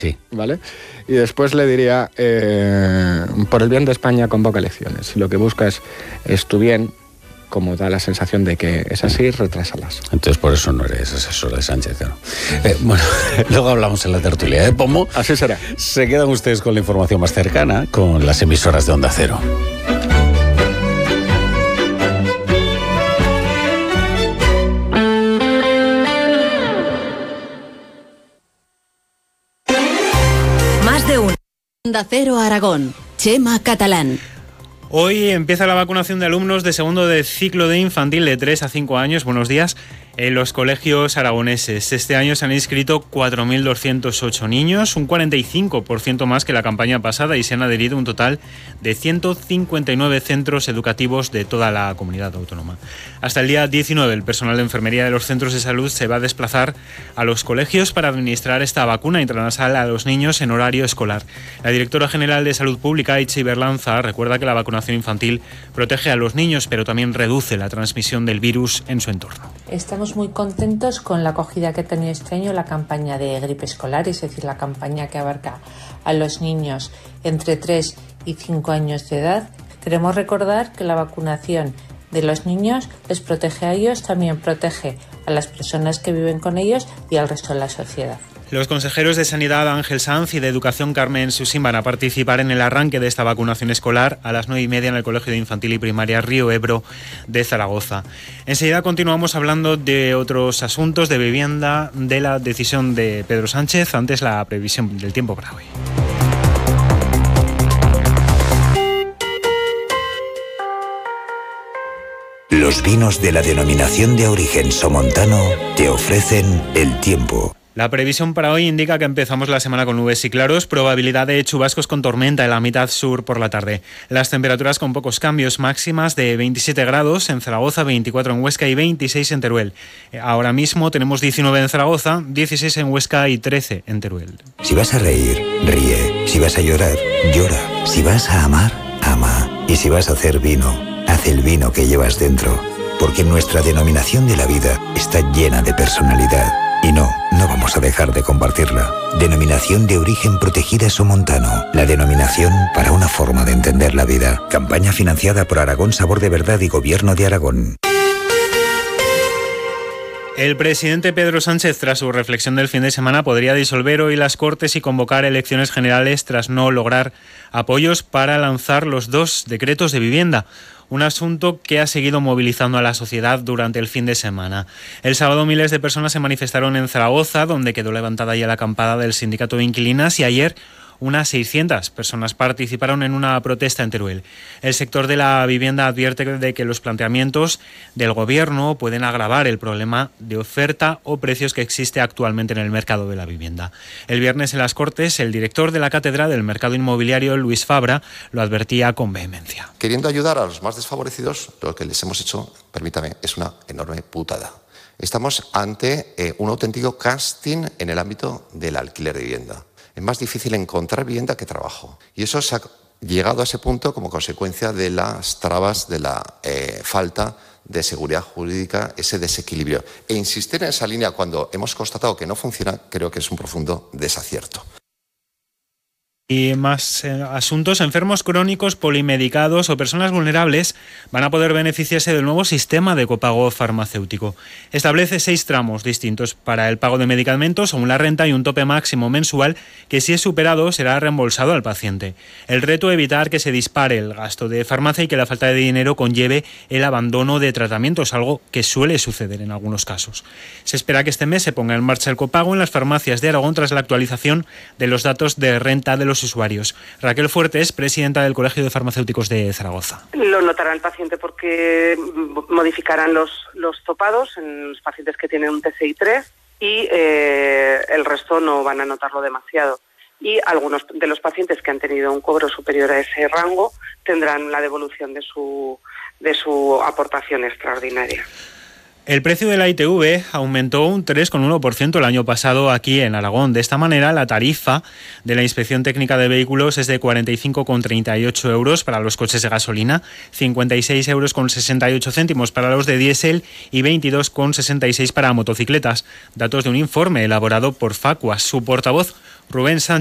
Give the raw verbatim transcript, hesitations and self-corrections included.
Sí. ¿Vale? Y después le diría, eh, por el bien de España convoca elecciones. Si lo que busca es, es tu bien, como da la sensación de que es así, retrásalas. Entonces por eso no eres asesor de Sánchez, ¿no? Eh, bueno, luego hablamos en la tertulia de Pomo. Así será. Se quedan ustedes con la información más cercana, con las emisoras de Onda Cero. Más de uno. Onda Cero Aragón. Chema Catalán. Hoy empieza la vacunación de alumnos de segundo de ciclo de infantil de tres a cinco años. Buenos días. En los colegios aragoneses. Este año se han inscrito cuatro mil doscientos ocho niños, un cuarenta y cinco por ciento más que la campaña pasada, y se han adherido un total de ciento cincuenta y nueve centros educativos de toda la comunidad autónoma. Hasta el día diecinueve, el personal de enfermería de los centros de salud se va a desplazar a los colegios para administrar esta vacuna intranasal a los niños en horario escolar. La directora general de Salud Pública, Itziar Berlanza, recuerda que la vacunación infantil protege a los niños, pero también reduce la transmisión del virus en su entorno. Estamos muy contentos con la acogida que ha tenido este año la campaña de gripe escolar, es decir, la campaña que abarca a los niños entre tres y cinco años de edad. Queremos recordar que la vacunación de los niños les protege a ellos, también protege a las personas que viven con ellos y al resto de la sociedad. Los consejeros de Sanidad Ángel Sanz y de Educación Carmen Susín van a participar en el arranque de esta vacunación escolar a las nueve y media en el Colegio de Infantil y Primaria Río Ebro de Zaragoza. Enseguida continuamos hablando de otros asuntos de vivienda, de la decisión de Pedro Sánchez, antes la previsión del tiempo para hoy. Los vinos de la denominación de origen somontano te ofrecen el tiempo. La previsión para hoy indica que empezamos la semana con nubes y claros, probabilidad de chubascos con tormenta en la mitad sur por la tarde. Las temperaturas con pocos cambios, máximas de veintisiete grados en Zaragoza, veinticuatro en Huesca y veintiséis en Teruel. Ahora mismo tenemos diecinueve en Zaragoza, dieciséis en Huesca y trece en Teruel. Si vas a reír, ríe. Si vas a llorar, llora. Si vas a amar, ama. Y si vas a hacer vino, haz el vino que llevas dentro. Porque nuestra denominación de la vida está llena de personalidad. Y no, no vamos a dejar de compartirla. Denominación de origen protegida somontano. La denominación para una forma de entender la vida. Campaña financiada por Aragón Sabor de Verdad y Gobierno de Aragón. El presidente Pedro Sánchez, tras su reflexión del fin de semana, podría disolver hoy las Cortes y convocar elecciones generales tras no lograr apoyos para lanzar los dos decretos de vivienda. Un asunto que ha seguido movilizando a la sociedad durante el fin de semana. El sábado miles de personas se manifestaron en Zaragoza, donde quedó levantada ya la acampada del sindicato de inquilinas, y ayer unas seiscientas personas participaron en una protesta en Teruel. El sector de la vivienda advierte de que los planteamientos del gobierno pueden agravar el problema de oferta o precios que existe actualmente en el mercado de la vivienda. El viernes en las Cortes, el director de la Cátedra del Mercado Inmobiliario, Luis Fabra, lo advertía con vehemencia. Queriendo ayudar a los más desfavorecidos, lo que les hemos hecho, permítame, es una enorme putada. Estamos ante eh, un auténtico casting en el ámbito del alquiler de vivienda. Es más difícil encontrar vivienda que trabajo. Y eso se ha llegado a ese punto como consecuencia de las trabas, de la eh, falta de seguridad jurídica, ese desequilibrio. E insistir en esa línea cuando hemos constatado que no funciona, creo que es un profundo desacierto. Y más eh, asuntos, enfermos crónicos, polimedicados o personas vulnerables van a poder beneficiarse del nuevo sistema de copago farmacéutico. Establece seis tramos distintos para el pago de medicamentos, según la renta, y un tope máximo mensual que, si es superado, será reembolsado al paciente. El reto es evitar que se dispare el gasto de farmacia y que la falta de dinero conlleve el abandono de tratamientos, algo que suele suceder en algunos casos. Se espera que este mes se ponga en marcha el copago en las farmacias de Aragón tras la actualización de los datos de renta de los usuarios. Raquel Fuertes, presidenta del Colegio de Farmacéuticos de Zaragoza. Lo notará el paciente porque modificarán los, los topados en los pacientes que tienen un T S I tres y eh, el resto no van a notarlo demasiado. Y algunos de los pacientes que han tenido un cobro superior a ese rango tendrán la devolución de su, de su aportación extraordinaria. El precio de la I T V aumentó un tres coma uno por ciento el año pasado aquí en Aragón. De esta manera, la tarifa de la Inspección Técnica de Vehículos es de cuarenta y cinco coma treinta y ocho euros para los coches de gasolina, cincuenta y seis euros con sesenta y ocho céntimos para los de diésel y veintidós coma sesenta y seis para motocicletas. Datos de un informe elaborado por Facuas. Su portavoz, Rubén Sánchez